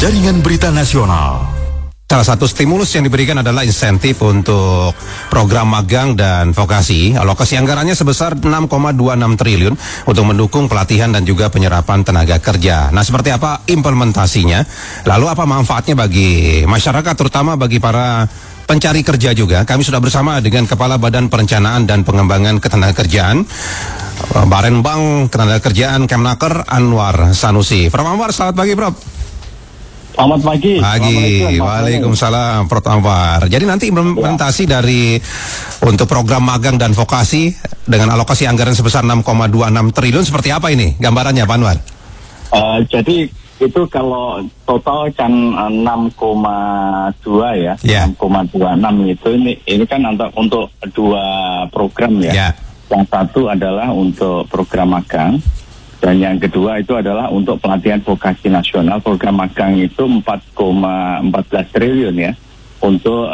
Jaringan Berita Nasional. Salah satu stimulus yang diberikan adalah insentif untuk program magang dan vokasi. Alokasi anggarannya sebesar 6,26 triliun untuk mendukung pelatihan dan juga penyerapan tenaga kerja. Nah, seperti apa implementasinya? Lalu apa manfaatnya bagi masyarakat, terutama bagi para pencari kerja juga? Kami sudah bersama dengan Kepala Badan Perencanaan dan Pengembangan Ketenagakerjaan, Barenbang Ketenagakerjaan Kemnaker, Anwar Sanusi. Prof. Anwar, selamat pagi, Prof. Selamat pagi. Waalaikumsalam, Prof. Anwar. Jadi nanti implementasi dari untuk program magang dan vokasi dengan alokasi anggaran sebesar 6,26 triliun seperti apa ini gambarannya, Pak Anwar? Jadi itu kalau total kan 6,2 ya, 6,26 itu ini kan untuk dua program ya. Yang satu adalah untuk program magang. Dan yang kedua itu adalah untuk pelatihan vokasi nasional. Program magang itu 4,14 triliun ya, untuk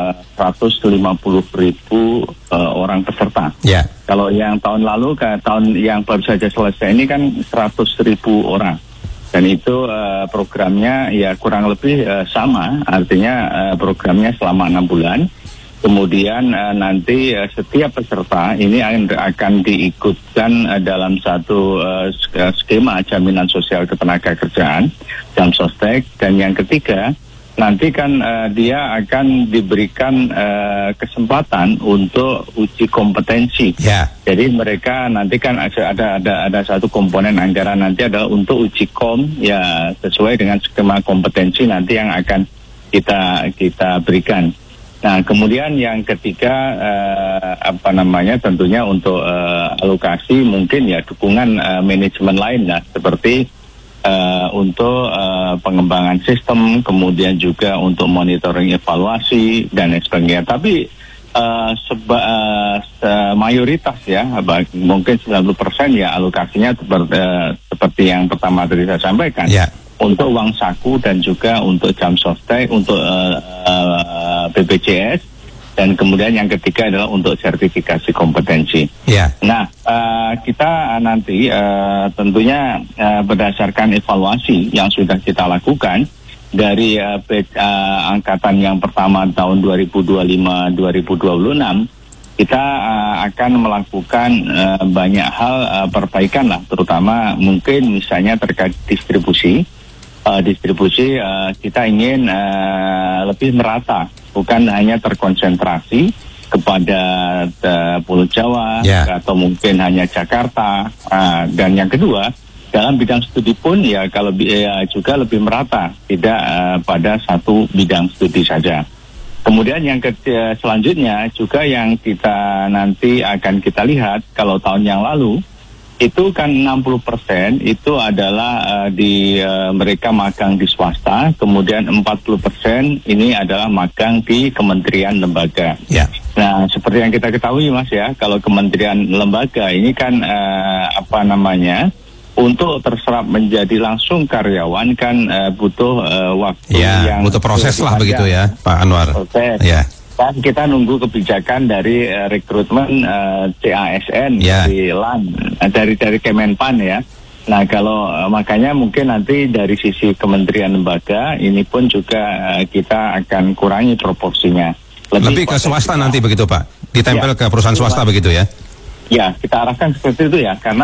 150.000 orang peserta. Kalau yang tahun lalu, tahun yang baru saja selesai ini kan 100.000 orang. Dan itu programnya ya kurang lebih sama, artinya programnya selama 6 bulan. Kemudian nanti setiap peserta ini akan diikutkan dalam satu skema jaminan sosial ketenagakerjaan, JAMSOSTEK. Dan yang ketiga, nanti kan dia akan diberikan kesempatan untuk uji kompetensi. Jadi mereka nanti kan ada satu komponen anggaran nanti adalah untuk uji kom ya, sesuai dengan skema kompetensi nanti yang akan kita berikan. Nah, kemudian yang ketiga tentunya untuk alokasi mungkin ya dukungan manajemen lain ya, seperti untuk pengembangan sistem, kemudian juga untuk monitoring evaluasi dan sebagainya. Tapi mayoritas ya, mungkin 90% ya alokasinya seperti yang pertama tadi saya sampaikan. Untuk uang saku dan juga untuk JAMSOSTEK, untuk BPJS, dan kemudian yang ketiga adalah untuk sertifikasi kompetensi. Nah, kita nanti tentunya berdasarkan evaluasi yang sudah kita lakukan dari angkatan yang pertama tahun 2025-2026, kita akan melakukan banyak hal perbaikan lah, terutama mungkin misalnya terkait distribusi. Kita ingin lebih merata, bukan hanya terkonsentrasi kepada Pulau Jawa atau mungkin hanya Jakarta. Dan yang kedua, dalam bidang studi pun ya kalau juga lebih merata, tidak pada satu bidang studi saja. Kemudian yang selanjutnya juga yang kita nanti akan kita lihat, kalau tahun yang lalu itu kan 60% itu adalah mereka magang di swasta, kemudian 40% ini adalah magang di kementerian lembaga. Nah, seperti yang kita ketahui Mas ya, kalau kementerian lembaga ini kan untuk terserap menjadi langsung karyawan kan butuh waktu yang butuh proses lah begitu ya, Pak Anwar. Dan kita nunggu kebijakan dari rekrutmen CASN dari LAN, dari Kemenpan ya. Nah, kalau makanya mungkin nanti dari sisi kementerian lembaga ini pun juga kita akan kurangi proporsinya. Lebih ke swasta nanti begitu Pak? Ditempel ke perusahaan swasta begitu ya? Ya, kita arahkan seperti itu ya, karena